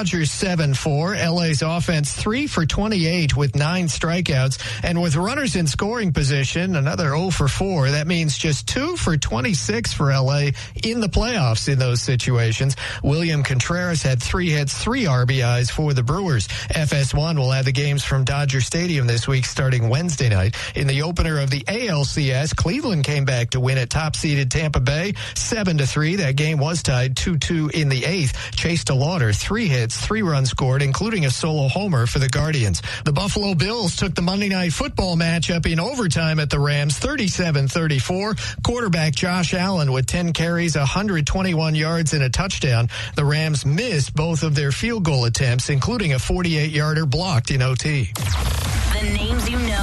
Dodgers 7-4. LA's offense 3 for 28 with 9 strikeouts. And with runners in scoring position, another 0 for 4. That means just 2 for 26 for LA in the playoffs in those situations. William Contreras had 3 hits, 3 RBIs for the Brewers. FS1 will have the games from Dodger Stadium this week starting Wednesday night. In the opener of the ALCS, Cleveland came back to win at top-seeded Tampa Bay 7-3. That game was tied 2-2 in the 8th. Chase DeLauder, 3 hits, 3 runs scored, including a solo homer for the Guardians. The Buffalo Bills took the Monday Night Football matchup in overtime at the Rams 37-34. Quarterback Josh Allen with 10 carries, 121 yards and a touchdown. The Rams missed both of their field goal attempts, including a 48-yarder blocked in OT. The names you know.